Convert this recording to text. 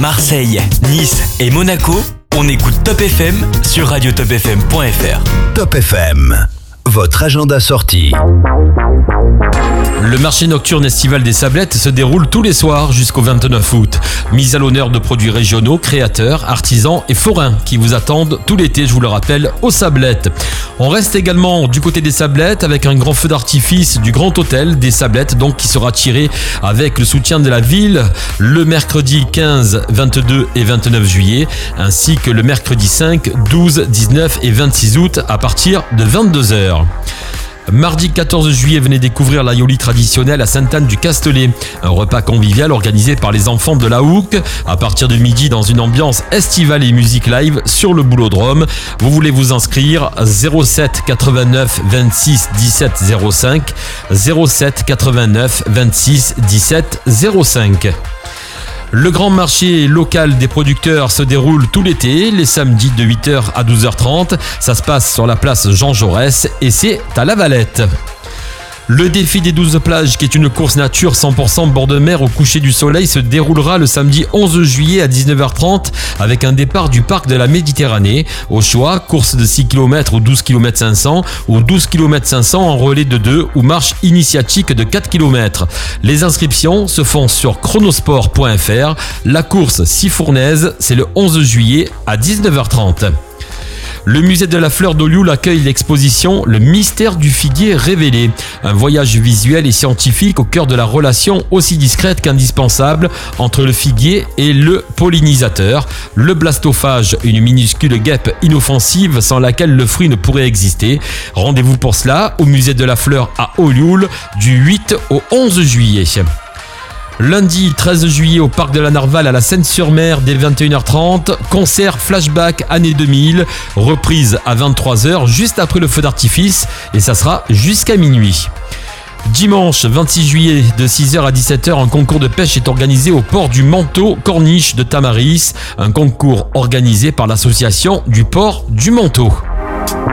Marseille, Nice et Monaco, on écoute Top FM sur radiotopfm.fr. Top FM, votre agenda sortie. Le marché nocturne estival des Sablettes se déroule tous les soirs jusqu'au 29 août. Mise à l'honneur de produits régionaux, créateurs, artisans et forains qui vous attendent tout l'été, je vous le rappelle, aux Sablettes. On reste également du côté des Sablettes avec un grand feu d'artifice du Grand Hôtel des Sablettes, donc qui sera tiré avec le soutien de la ville le mercredi 15, 22 et 29 juillet, ainsi que le mercredi 5, 12, 19 et 26 août à partir de 22h. Mardi 14 juillet, venez découvrir l'aïoli traditionnelle à Sainte-Anne-du-Castelet. Un repas convivial organisé par les enfants de la Houque à partir de midi dans une ambiance estivale et musique live sur le Boulodrome. Vous voulez vous inscrire 07 89 26 17 05 07 89 26 17 05. Le grand marché local des producteurs se déroule tout l'été, les samedis de 8h à 12h30. Ça se passe sur la place Jean Jaurès et c'est à La Valette. Le défi des 12 plages, qui est une course nature 100% bord de mer au coucher du soleil, se déroulera le samedi 11 juillet à 19h30 avec un départ du parc de la Méditerranée. Au choix, course de 6 km ou 12 km 500 ou 12 km 500 en relais de 2 ou marche initiatique de 4 km. Les inscriptions se font sur chronosport.fr. La course Sifournaise, c'est le 11 juillet à 19h30. Le musée de la fleur d'Olioul accueille l'exposition Le mystère du figuier révélé. Un voyage visuel et scientifique au cœur de la relation aussi discrète qu'indispensable entre le figuier et le pollinisateur. Le blastophage, une minuscule guêpe inoffensive sans laquelle le fruit ne pourrait exister. Rendez-vous pour cela au musée de la fleur à Olioul du 8 au 11 juillet. Lundi 13 juillet au parc de la Narval à la Seine-sur-Mer dès 21h30, concert flashback année 2000, reprise à 23h juste après le feu d'artifice et ça sera jusqu'à minuit. Dimanche 26 juillet de 6h à 17h, un concours de pêche est organisé au port du Manteau Corniche de Tamaris, un concours organisé par l'association du port du Manteau.